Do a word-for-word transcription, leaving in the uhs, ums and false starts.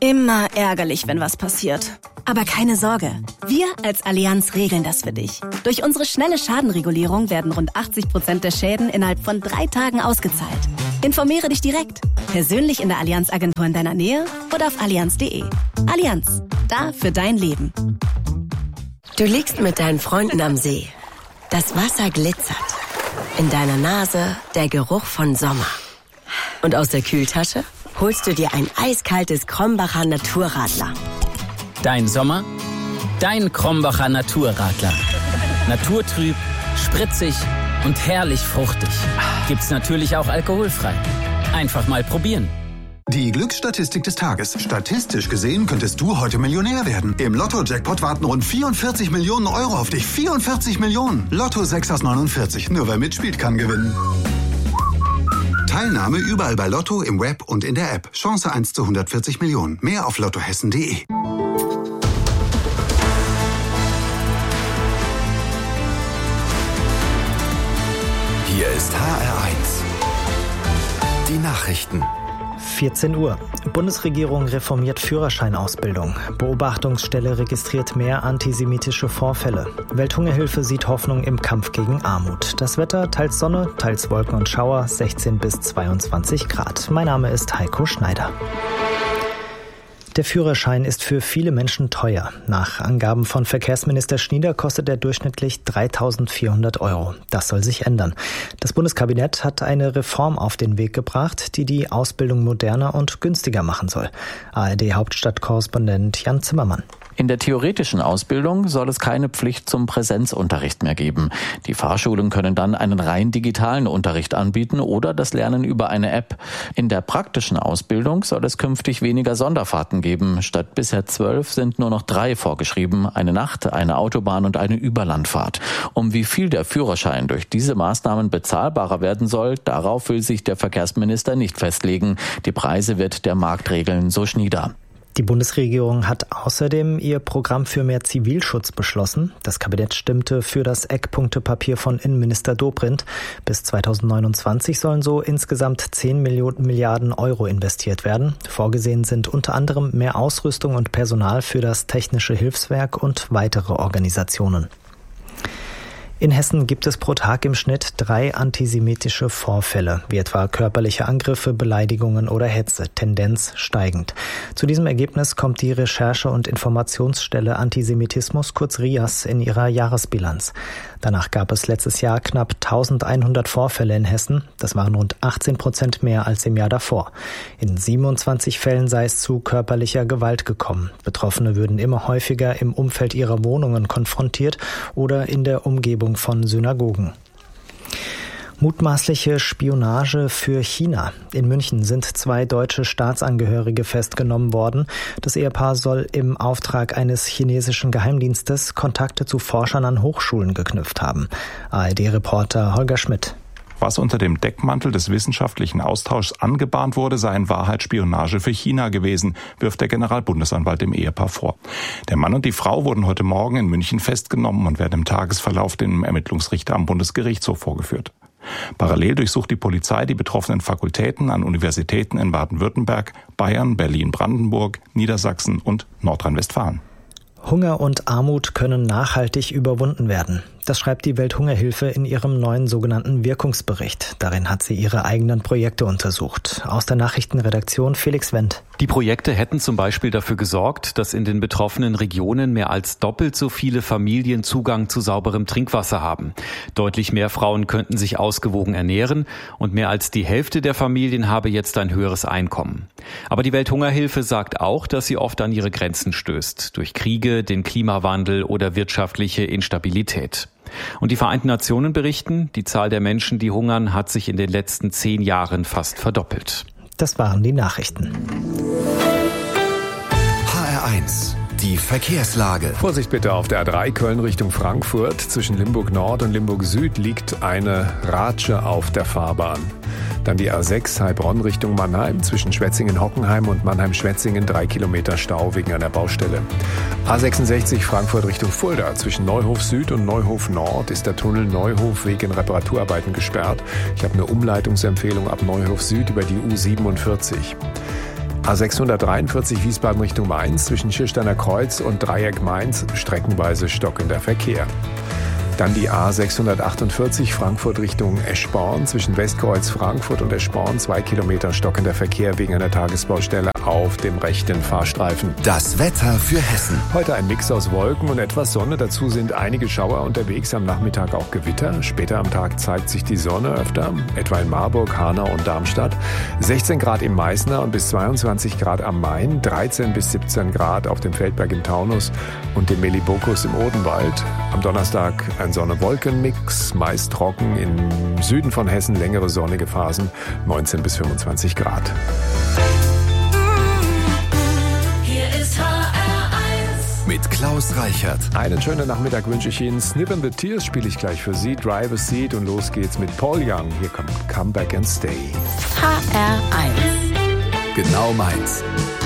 Immer ärgerlich, wenn was passiert. Aber keine Sorge, wir als Allianz regeln das für dich. Durch unsere schnelle Schadenregulierung werden rund achtzig Prozent der Schäden innerhalb von drei Tagen ausgezahlt. Informiere dich direkt, persönlich in der Allianz-Agentur in deiner Nähe oder auf allianz punkt de. Allianz, da für dein Leben. Du liegst mit deinen Freunden am See. Das Wasser glitzert. In deiner Nase der Geruch von Sommer. Und aus der Kühltasche holst du dir ein eiskaltes Krombacher Naturradler. Dein Sommer, dein Krombacher Naturradler. Naturtrüb, spritzig und herrlich fruchtig. Gibt's natürlich auch alkoholfrei. Einfach mal probieren. Die Glücksstatistik des Tages. Statistisch gesehen könntest du heute Millionär werden. Im Lotto-Jackpot warten rund vierundvierzig Millionen Euro auf dich. vierundvierzig Millionen. Lotto sechs aus neunundvierzig. Nur wer mitspielt, kann gewinnen. Teilnahme überall bei Lotto, im Web und in der App. Chance eins zu hundertvierzig Millionen. Mehr auf lottohessen punkt de. Hier ist H R eins. Die Nachrichten. vierzehn Uhr. Bundesregierung reformiert Führerscheinausbildung. Beobachtungsstelle registriert mehr antisemitische Vorfälle. Welthungerhilfe sieht Hoffnung im Kampf gegen Armut. Das Wetter teils Sonne, teils Wolken und Schauer, sechzehn bis zweiundzwanzig Grad. Mein Name ist Heiko Schneider. Der Führerschein ist für viele Menschen teuer. Nach Angaben von Verkehrsminister Schnieder kostet er durchschnittlich dreitausendvierhundert Euro. Das soll sich ändern. Das Bundeskabinett hat eine Reform auf den Weg gebracht, die die Ausbildung moderner und günstiger machen soll. A R D-Hauptstadtkorrespondent Jan Zimmermann. In der theoretischen Ausbildung soll es keine Pflicht zum Präsenzunterricht mehr geben. Die Fahrschulen können dann einen rein digitalen Unterricht anbieten oder das Lernen über eine App. In der praktischen Ausbildung soll es künftig weniger Sonderfahrten geben. Statt bisher zwölf sind nur noch drei vorgeschrieben. Eine Nacht, eine Autobahn und eine Überlandfahrt. Um wie viel der Führerschein durch diese Maßnahmen bezahlbarer werden soll, darauf will sich der Verkehrsminister nicht festlegen. Die Preise wird der Markt regeln, so Schnieder. Die Bundesregierung hat außerdem ihr Programm für mehr Zivilschutz beschlossen. Das Kabinett stimmte für das Eckpunktepapier von Innenminister Dobrindt. Bis zweitausendneunundzwanzig sollen so insgesamt zehn Milliarden Euro investiert werden. Vorgesehen sind unter anderem mehr Ausrüstung und Personal für das Technische Hilfswerk und weitere Organisationen. In Hessen gibt es pro Tag im Schnitt drei antisemitische Vorfälle, wie etwa körperliche Angriffe, Beleidigungen oder Hetze, Tendenz steigend. Zu diesem Ergebnis kommt die Recherche- und Informationsstelle Antisemitismus, kurz R I A S, in ihrer Jahresbilanz. Danach gab es letztes Jahr knapp eintausendeinhundert Vorfälle in Hessen. Das waren rund achtzehn Prozent mehr als im Jahr davor. In siebenundzwanzig Fällen sei es zu körperlicher Gewalt gekommen. Betroffene würden immer häufiger im Umfeld ihrer Wohnungen konfrontiert oder in der Umgebung von Synagogen. Mutmaßliche Spionage für China. In München sind zwei deutsche Staatsangehörige festgenommen worden. Das Ehepaar soll im Auftrag eines chinesischen Geheimdienstes Kontakte zu Forschern an Hochschulen geknüpft haben. A R D-Reporter Holger Schmidt. Was unter dem Deckmantel des wissenschaftlichen Austauschs angebahnt wurde, sei in Wahrheit Spionage für China gewesen, wirft der Generalbundesanwalt dem Ehepaar vor. Der Mann und die Frau wurden heute Morgen in München festgenommen und werden im Tagesverlauf dem Ermittlungsrichter am Bundesgerichtshof vorgeführt. Parallel durchsucht die Polizei die betroffenen Fakultäten an Universitäten in Baden-Württemberg, Bayern, Berlin, Brandenburg, Niedersachsen und Nordrhein-Westfalen. Hunger und Armut können nachhaltig überwunden werden. Das schreibt die Welthungerhilfe in ihrem neuen sogenannten Wirkungsbericht. Darin hat sie ihre eigenen Projekte untersucht. Aus der Nachrichtenredaktion Felix Wendt. Die Projekte hätten zum Beispiel dafür gesorgt, dass in den betroffenen Regionen mehr als doppelt so viele Familien Zugang zu sauberem Trinkwasser haben. Deutlich mehr Frauen könnten sich ausgewogen ernähren und mehr als die Hälfte der Familien habe jetzt ein höheres Einkommen. Aber die Welthungerhilfe sagt auch, dass sie oft an ihre Grenzen stößt. Durch Kriege, den Klimawandel oder wirtschaftliche Instabilität. Und die Vereinten Nationen berichten, die Zahl der Menschen, die hungern, hat sich in den letzten zehn Jahren fast verdoppelt. Das waren die Nachrichten. H R eins. Die Verkehrslage. Vorsicht bitte auf der A drei Köln Richtung Frankfurt. Zwischen Limburg Nord und Limburg Süd liegt eine Ratsche auf der Fahrbahn. Dann die A sechs Heilbronn Richtung Mannheim. Zwischen Schwetzingen-Hockenheim und Mannheim-Schwetzingen drei Kilometer Stau wegen einer Baustelle. A sechsundsechzig Frankfurt Richtung Fulda. Zwischen Neuhof Süd und Neuhof Nord ist der Tunnel Neuhof wegen Reparaturarbeiten gesperrt. Ich habe eine Umleitungsempfehlung ab Neuhof Süd über die U siebenundvierzig. A sechshundertdreiundvierzig Wiesbaden Richtung Mainz zwischen Schirsteiner Kreuz und Dreieck Mainz streckenweise stockender Verkehr. Dann die A sechshundertachtundvierzig Frankfurt Richtung Eschborn zwischen Westkreuz Frankfurt und Eschborn, zwei Kilometer stockender Verkehr wegen einer Tagesbaustelle auf dem rechten Fahrstreifen. Das Wetter für Hessen. Heute ein Mix aus Wolken und etwas Sonne. Dazu sind einige Schauer unterwegs, am Nachmittag auch Gewitter. Später am Tag zeigt sich die Sonne öfter, etwa in Marburg, Hanau und Darmstadt. sechzehn Grad im Meißner und bis zweiundzwanzig Grad am Main, dreizehn bis siebzehn Grad auf dem Feldberg im Taunus und dem Melibokus im Odenwald. Am Donnerstag ein Sonne-Wolken-Mix, meist trocken, im Süden von Hessen längere sonnige Phasen, neunzehn bis fünfundzwanzig Grad. Hier ist H R eins mit Klaus Reichert. Einen schönen Nachmittag wünsche ich Ihnen. Snip and the Tears spiele ich gleich für Sie, Driver's Seat, und los geht's mit Paul Young. Hier kommt Come Back and Stay. H R eins. Genau meins.